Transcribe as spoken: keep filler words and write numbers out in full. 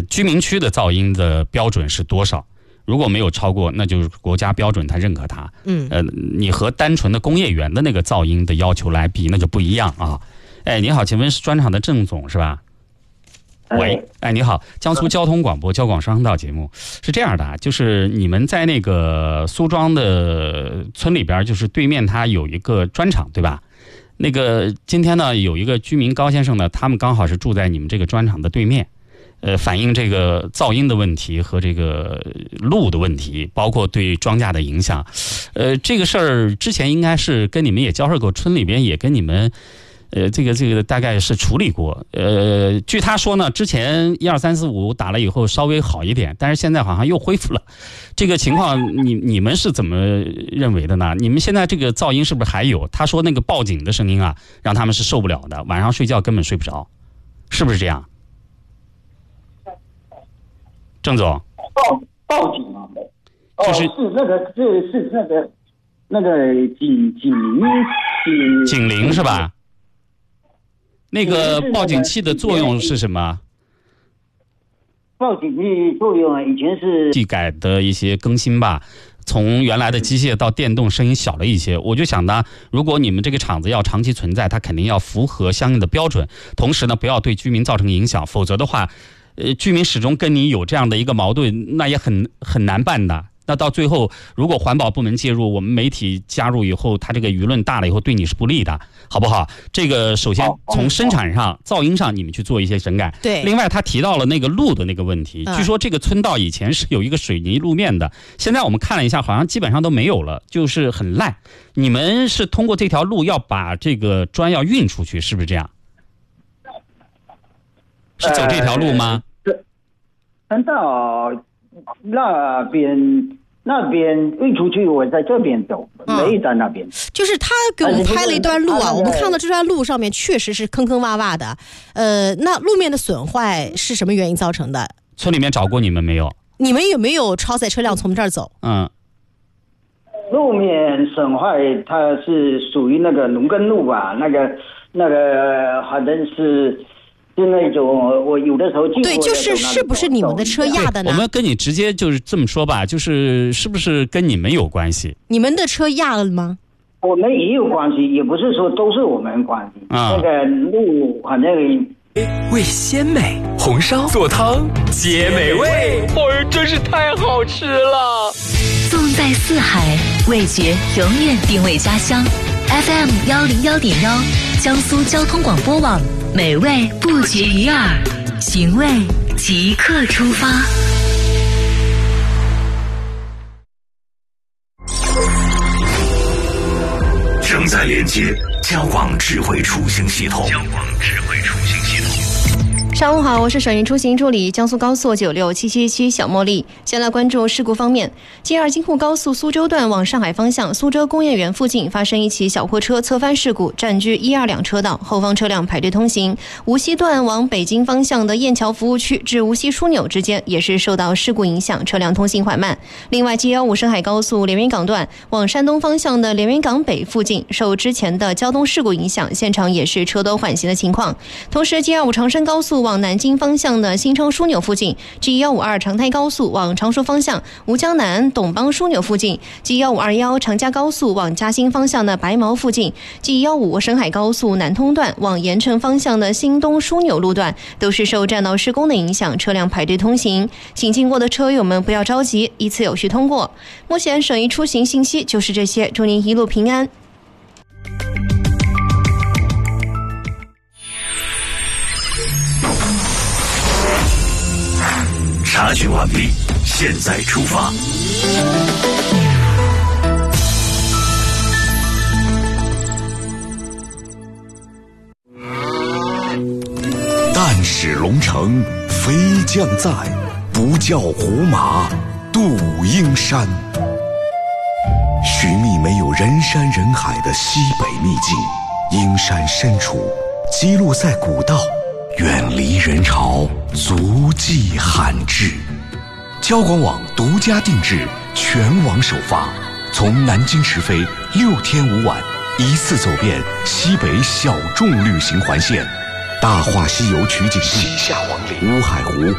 居民区的噪音的标准是多少？如果没有超过，那就是国家标准，它认可它。 嗯， 呃，你和单纯的工业园的那个噪音的要求来比，那就不一样啊。哎，你好，请问是专场的郑总是吧？喂，哎，你好，江苏交通广播交广双声道节目是这样的啊，就是你们在那个苏庄的村里边，就是对面它有一个砖厂，对吧？那个今天呢，有一个居民高先生呢，他们刚好是住在你们这个砖厂的对面，呃，反映这个噪音的问题和这个路的问题，包括对庄稼的影响。呃，这个事儿之前应该是跟你们也交涉过，村里边也跟你们。呃，这个这个大概是处理过。呃，据他说呢，之前一二三四五打了以后稍微好一点，但是现在好像又恢复了。这个情况你你们是怎么认为的呢？你们现在这个噪音是不是还有？他说那个报警的声音啊，让他们是受不了的，晚上睡觉根本睡不着，是不是这样？郑总， 报报警啊？ 就是哦、是那个是是那个那个警警铃警警铃是吧？那个报警器的作用是什么？ 报警器作用啊，以前是技改的一些更新吧，从原来的机械到电动，声音小了一些。我就想呢，如果你们这个厂子要长期存在，它肯定要符合相应的标准，同时呢，不要对居民造成影响，否则的话，呃，居民始终跟你有这样的一个矛盾，那也很很难办的。那到最后，如果环保部门介入，我们媒体加入以后，它这个舆论大了以后，对你是不利的，好不好？这个首先从生产上、噪音上，你们去做一些整改。 对。 另外，他提到了那个路的那个问题，据说这个村道以前是有一个水泥路面的，现在我们看了一下，好像基本上都没有了，就是很烂。你们是通过这条路要把这个砖要运出去，是不是这样？是走这条路吗？ 村道那边。那边运出去，我在这边走，没在那边。 就是他给我们拍了一段路啊，我们看到这段路上面确实是坑坑洼洼的。呃，那路面的损坏是什么原因造成的？ 村里面找过你们没有？ 你们有没有超载车辆从这儿走？ 嗯， 路面损坏，它是属于那个农耕路吧？那个那个好像是。是那种我有的时候对，就是是不是你们的车压的呢？ 我们跟你直接就是这么说吧，就是是不是跟你们有关系？ 你们的车压了吗？ 我们也有关系，也不是说都是我们关系。啊、那个路反正为鲜美红烧做汤皆美味，哦，真是太好吃了！ 纵在四海，味觉永远定位家乡。F M 幺零幺点幺，江苏交通广播网，美味不绝于耳，寻味即刻出发。 正在连接交广智慧出行系统。交广智慧出行系统。 上午好，我是省运出行助理江苏高速九六七七七小茉莉。先来关注事故方面，近日京沪高速苏州段往上海方向苏州工业园附近发生一起小货车侧翻事故，占据一二两车道，后方车辆排队通行。无锡段往北京方向的雁桥服务区至无锡枢纽之间也是受到事故影响，车辆通行缓慢。另外 G 一五 深海高速连云港段往山东方向的连云港北附近受之前的交通事故影响，现场也是车多缓行的情况。同时 G 二五 长深高速往南京方向的新昌枢纽附近 G 一五二 长泰高速往常熟方向吴江南董邦枢纽附近 G 一五二一 长嘉高速往嘉兴方向的白毛附近 G 一五 深海高速南通段往盐城方向的新东枢纽路段都是受占道施工的影响，车辆排队通行，请经过的车友们不要着急，依次有序通过。目前省一出行信息就是这些，祝您一路平安。 查询完毕，现在出发。但使龙城飞将在，不教胡马度阴山。寻觅没有人山人海的西北秘境，阴山深处击落在古道，远离人潮，足迹罕至。交广网独家定制，全网首发，从南京直飞六天五晚，一次走遍西北小众旅行环线，大话西游取景地、西夏王陵、乌海湖、